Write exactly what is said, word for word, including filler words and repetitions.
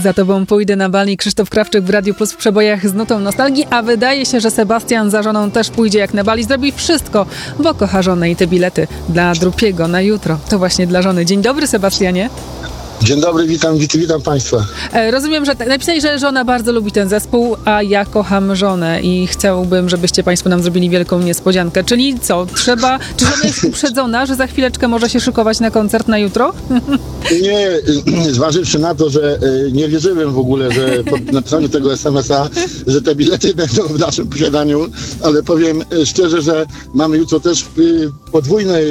Za tobą pójdę na bal i Krzysztof Krawczyk w Radiu Plus w przebojach z nutą nostalgii, a wydaje się, że Sebastian za żoną też pójdzie jak na bal i zrobi wszystko, bo kocha żonę i te bilety dla Drupiego na jutro. To właśnie dla żony. Dzień dobry, Sebastianie. Dzień dobry, witam, witam, witam Państwa. E, rozumiem, że t- napisali, że żona bardzo lubi ten zespół, a ja kocham żonę i chciałbym, żebyście Państwo nam zrobili wielką niespodziankę. Czyli co, trzeba, czy żona jest uprzedzona, że za chwileczkę może się szykować na koncert na jutro? Nie, zważywszy na to, że nie wierzyłem w ogóle, że po napisaniu tego es em es a, że te bilety będą w naszym posiadaniu, ale powiem szczerze, że mamy jutro też podwójne